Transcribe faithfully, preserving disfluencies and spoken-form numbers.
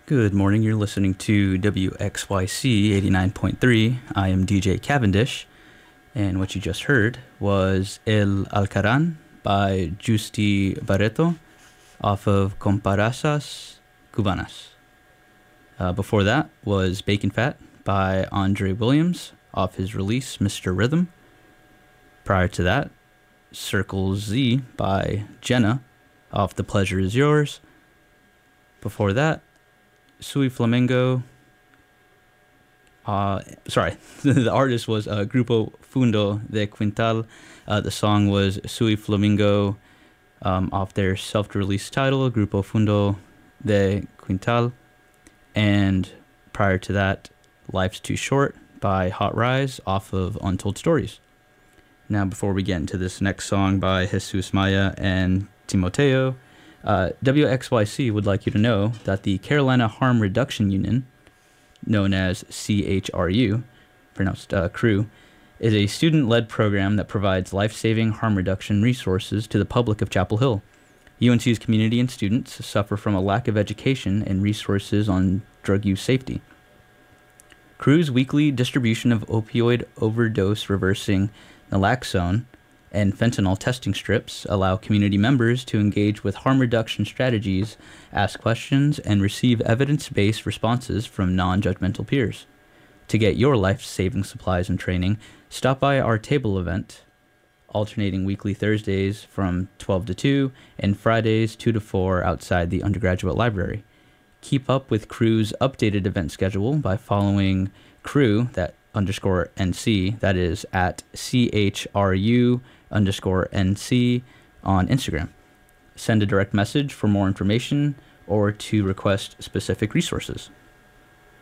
Good morning. You're listening to W X Y C eighty-nine point three. I am D J Cavendish, and what you just heard was El Alcaran by Justi Barreto off of Comparsas Cubanas. Uh, before that was Bacon Fat by Andre Williams off his release Mister Rhythm. Prior to that, Circle Z by Jenna off The Pleasure Is Yours. Before that, Sui Flamingo. Uh, sorry, the artist was uh, Grupo Fundo de Quintal. Uh, the song was Sui Flamingo um, off their self-released title, Grupo Fundo de Quintal. And prior to that, Life's Too Short by Hot Rise off of Untold Stories. Now, before we get into this next song by Jesus Maya and Timoteo, Uh, W X Y C would like you to know that the Carolina Harm Reduction Union, known as C H R U, pronounced uh, C R U, is a student-led program that provides life-saving harm reduction resources to the public of Chapel Hill. U N C's community and students suffer from a lack of education and resources on drug use safety. C R U's weekly distribution of opioid overdose reversing naloxone and fentanyl testing strips allow community members to engage with harm reduction strategies, ask questions, and receive evidence-based responses from non-judgmental peers. To get your life-saving supplies and training, stop by our table event, alternating weekly Thursdays from twelve to two and Fridays two to four outside the undergraduate library. Keep up with C R U's updated event schedule by following C R U, that underscore N C, that is at C H R U underscore N C on Instagram. Send a direct message for more information or to request specific resources.